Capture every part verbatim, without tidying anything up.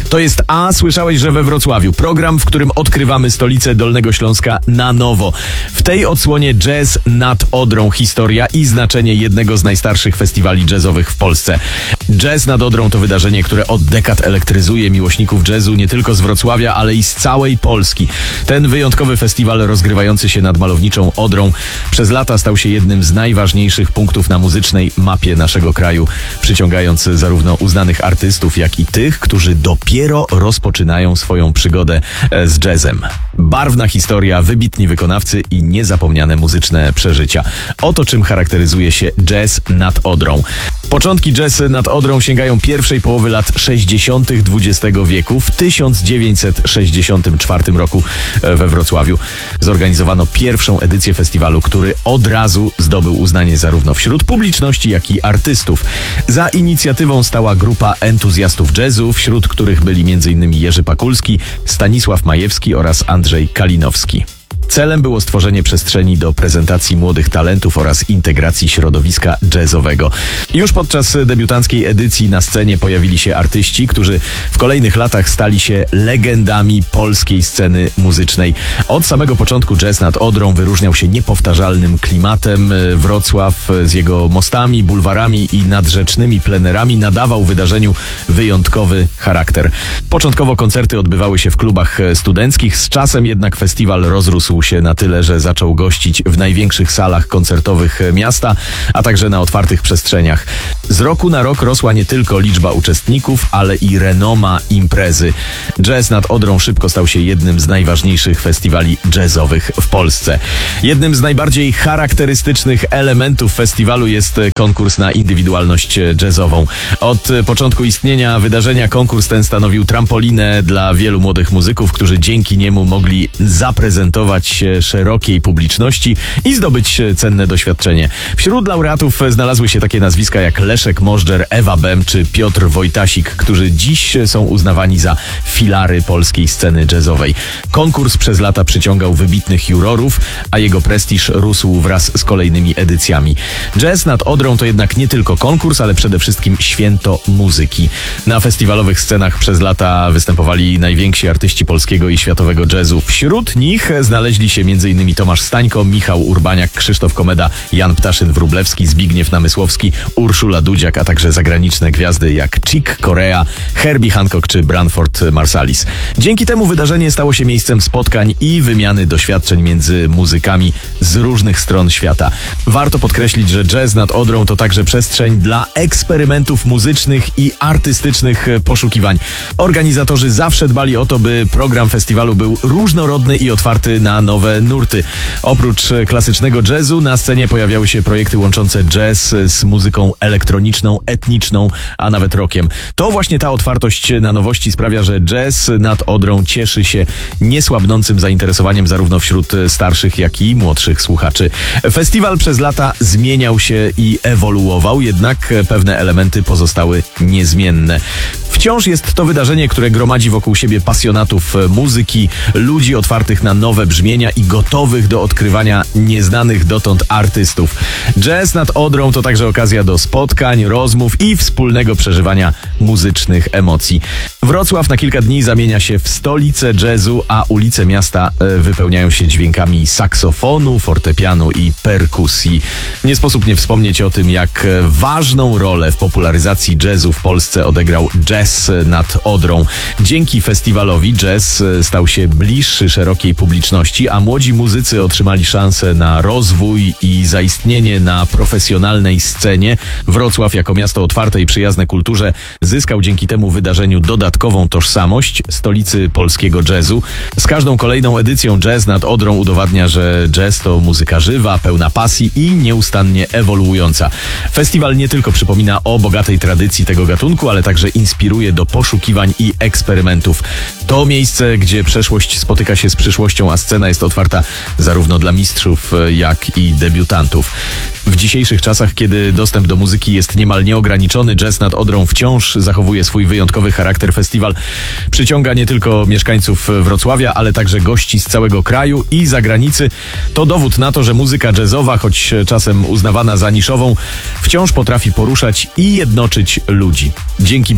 To jest A, słyszałeś, że we Wrocławiu. Program, w którym odkrywamy stolicę Dolnego Śląska na nowo. W tej odsłonie jazz nad Odrą, historia i znaczenie jednego z najstarszych festiwali jazzowych w Polsce. Jazz nad Odrą to wydarzenie, które od dekad elektryzuje miłośników jazzu nie tylko z Wrocławia, ale i z całej Polski. Ten wyjątkowy festiwal rozgrywający się nad malowniczą Odrą przez lata stał się jednym z najważniejszych punktów na muzycznej mapie naszego kraju, przyciągając zarówno uznanych artystów, jak i tych, którzy dopiero rozpoczynają swoją przygodę z jazzem. Barwna historia, wybitni wykonawcy i niezapomniane muzyczne przeżycia. Oto czym charakteryzuje się jazz nad Odrą. Początki jazz nad Odrą sięgają pierwszej połowy lat sześćdziesiątych dwudziestego wieku. W tysiąc dziewięćset sześćdziesiątym czwartym roku we Wrocławiu zorganizowano pierwszą edycję festiwalu, który od razu zdobył uznanie zarówno wśród publiczności, jak i artystów. Za inicjatywą stała grupa entuzjastów jazzu, wśród których byli m.in. Jerzy Pakulski, Stanisław Majewski oraz Andrzej Kalinowski. Celem było stworzenie przestrzeni do prezentacji młodych talentów oraz integracji środowiska jazzowego. Już podczas debiutanckiej edycji na scenie pojawili się artyści, którzy w kolejnych latach stali się legendami polskiej sceny muzycznej. Od samego początku jazz nad Odrą wyróżniał się niepowtarzalnym klimatem. Wrocław z jego mostami, bulwarami i nadrzecznymi plenerami nadawał wydarzeniu wyjątkowy charakter. Początkowo koncerty odbywały się w klubach studenckich, z czasem jednak festiwal rozrósł się na tyle, że zaczął gościć w największych salach koncertowych miasta, a także na otwartych przestrzeniach. Z roku na rok rosła nie tylko liczba uczestników, ale i renoma imprezy. Jazz nad Odrą szybko stał się jednym z najważniejszych festiwali jazzowych w Polsce. Jednym z najbardziej charakterystycznych elementów festiwalu jest konkurs na indywidualność jazzową. Od początku istnienia wydarzenia konkurs ten stanowił trampolinę dla wielu młodych muzyków, którzy dzięki niemu mogli zaprezentować się szerokiej publiczności i zdobyć cenne doświadczenie. Wśród laureatów znalazły się takie nazwiska jak Leszek Możdżer, Ewa Bem czy Piotr Wojtasik, którzy dziś są uznawani za filary polskiej sceny jazzowej. Konkurs przez lata przyciągał wybitnych jurorów, a jego prestiż rósł wraz z kolejnymi edycjami. Jazz nad Odrą to jednak nie tylko konkurs, ale przede wszystkim święto muzyki. Na festiwalowych scenach przez lata występowali najwięksi artyści polskiego i światowego jazzu. Wśród nich znaleźli się m.in. Tomasz Stańko, Michał Urbaniak, Krzysztof Komeda, Jan Ptaszyn-Wróblewski, Zbigniew Namysłowski, Urszula Dudziak, a także zagraniczne gwiazdy jak Chick Corea, Herbie Hancock czy Branford Marsalis. Dzięki temu wydarzenie stało się miejscem spotkań i wymiany doświadczeń między muzykami z różnych stron świata. Warto podkreślić, że jazz nad Odrą to także przestrzeń dla eksperymentów muzycznych i artystycznych poszukiwań. Organizatorzy zawsze dbali o to, by program festiwalu był różnorodny i otwarty na nowe nurty. Oprócz klasycznego jazzu na scenie pojawiały się projekty łączące jazz z muzyką elektroniczną, etniczną, a nawet rockiem. To właśnie ta otwartość na nowości sprawia, że jazz nad Odrą cieszy się niesłabnącym zainteresowaniem zarówno wśród starszych, jak i młodszych słuchaczy. Festiwal przez lata zmieniał się i ewoluował, jednak pewne elementy pozostały niezmienne. Wciąż jest to wydarzenie, które gromadzi wokół siebie pasjonatów muzyki, ludzi otwartych na nowe brzmienia i gotowych do odkrywania nieznanych dotąd artystów. Jazz nad Odrą to także okazja do spotkań, rozmów i wspólnego przeżywania muzycznych emocji. Wrocław na kilka dni zamienia się w stolicę jazzu, a ulice miasta wypełniają się dźwiękami saksofonu, fortepianu i perkusji. Nie sposób nie wspomnieć o tym, jak ważną rolę w popularyzacji jazzu w Polsce odegrał jazz nad Odrą. Dzięki festiwalowi jazz stał się bliższy szerokiej publiczności, a młodzi muzycy otrzymali szansę na rozwój i zaistnienie na profesjonalnej scenie. Wrocław jako miasto otwarte i przyjazne kulturze zyskał dzięki temu wydarzeniu dodatkową tożsamość stolicy polskiego jazzu. Z każdą kolejną edycją jazz nad Odrą udowadnia, że jazz to muzyka żywa, pełna pasji i nieustannie ewoluująca. Festiwal nie tylko przypomina o bogatej tradycji tego gatunku, ale także inspiruje do poszukiwań i eksperymentów. To miejsce, gdzie przeszłość spotyka się z przyszłością, a scena jest otwarta zarówno dla mistrzów, jak i debiutantów. W dzisiejszych czasach, kiedy dostęp do muzyki jest niemal nieograniczony, jazz nad Odrą wciąż zachowuje swój wyjątkowy charakter. Festiwal przyciąga nie tylko mieszkańców Wrocławia, ale także gości z całego kraju i zagranicy. To dowód na to, że muzyka jazzowa, choć czasem uznawana za niszową, wciąż potrafi poruszać i jednoczyć ludzi. Dzięki bogatej historii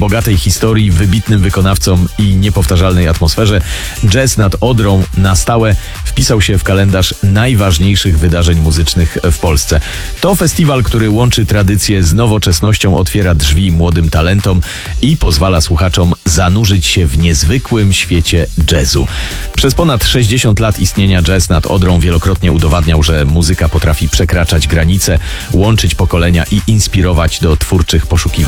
historii, wybitnym wykonawcom i niepowtarzalnej atmosferze, Jazz nad Odrą na stałe wpisał się w kalendarz najważniejszych wydarzeń muzycznych w Polsce. To festiwal, który łączy tradycję z nowoczesnością, otwiera drzwi młodym talentom i pozwala słuchaczom zanurzyć się w niezwykłym świecie jazzu. Przez ponad sześćdziesiąt lat istnienia Jazz nad Odrą wielokrotnie udowadniał, że muzyka potrafi przekraczać granice, łączyć pokolenia i inspirować do twórczych poszukiwań.